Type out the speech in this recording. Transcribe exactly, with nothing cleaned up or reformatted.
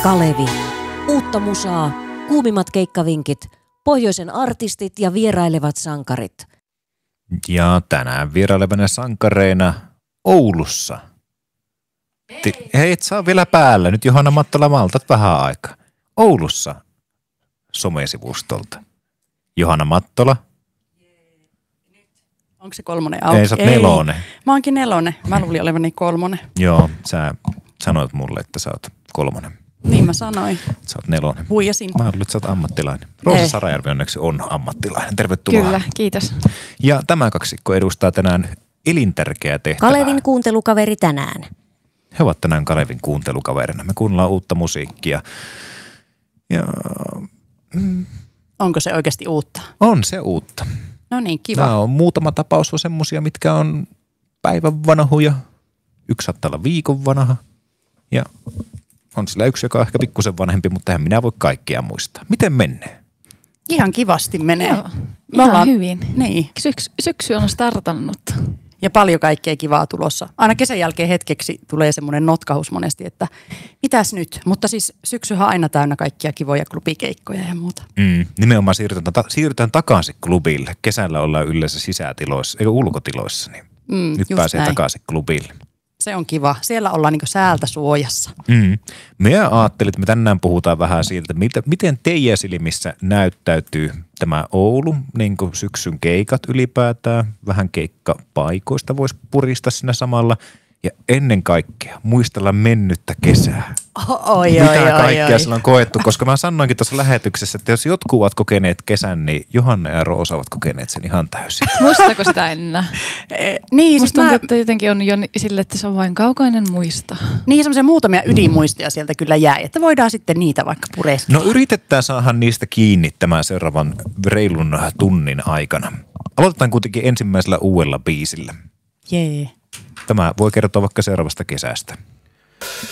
Kalevi. Uutta musaa, kuumimmat keikkavinkit, pohjoisen artistit ja vierailevat sankarit. Ja tänään vierailevana sankareina Oulussa. Ti- Hei, et saa vielä päällä. Nyt Johanna Mattola maltat vähän aikaa. Oulussa somesivustolta. Johanna Mattola. Onko se kolmonen auki? Ei, sä oot nelonen. Mä oonkin nelonen. Mä luulin olevani kolmonen. Joo, sä sanoit mulle, että sä oot kolmonen. Niin mä sanoin. Sä oot nelonen. Huijasin. Mä luulen, että sä oot ammattilainen. Roosa Sarajärvi onneksi on ammattilainen. Tervetuloa. Kyllä, kiitos. Ja tämä kaksikko edustaa tänään elintärkeää tehtävää. Kalevin kuuntelukaveri tänään. He ovat tänään Kalevin kuuntelukaverina. Me kuunnellaan uutta musiikkia. Ja mm, Onko se oikeasti uutta? on se uutta. No niin, kiva. Nämä on muutama tapaus on semmosia, mitkä on päivän vanhuja. Yksi saattaa olla viikon vanha. Ja on sillä yksi, joka on ehkä pikkusen vanhempi, mutta eihän minä voi kaikkea muistaa. Miten menee? Ihan kivasti menee. Joo, Me ihan ollaan- hyvin. Niin. Syks, syksy on startannut. Ja paljon kaikkea kivaa tulossa. Aina kesän jälkeen hetkeksi tulee semmoinen notkahus monesti, että mitäs nyt? Mutta siis syksyhän on aina täynnä kaikkia kivoja klubikeikkoja ja muuta. Mm, nimenomaan siirrytään, ta- siirrytään takaisin klubille. Kesällä ollaan yleensä sisätiloissa, ei ulkotiloissa, niin Mm, nyt just pääsee näin. takaisin klubille. Se on kiva. Siellä ollaan niinku säältä suojassa. Mm. Me ajattelin, että me tänään puhutaan vähän siitä, mitä, miten teidän silmissä näyttäytyy tämä Oulu, niin kuin syksyn keikat ylipäätään, vähän keikkapaikoista voisi puristaa siinä samalla. Ja ennen kaikkea muistella mennyttä kesää. Oi, Mitä oi, oi, kaikkea oi. sillä on koettu, koska mä sanoinkin tuossa lähetyksessä, että jos jotkut ovat kokeneet kesän, niin Johanna ja Roosa ovat kokeneet sen ihan täysin. Muistaako sitä enää? Eh, niin, siis Musta tuntuu, mä, että jotenkin on jo ni- sille, että se on vain kaukainen muisto. niin semmoisia muutamia ydinmuistoja sieltä kyllä jäi, että voidaan sitten niitä vaikka pureskella. No yritetään saada niistä kiinni tämän seuraavan reilun tunnin aikana. Aloitetaan kuitenkin ensimmäisellä uudella biisillä. Jee. Tämä voi kertoa vaikka seuraavasta kesästä.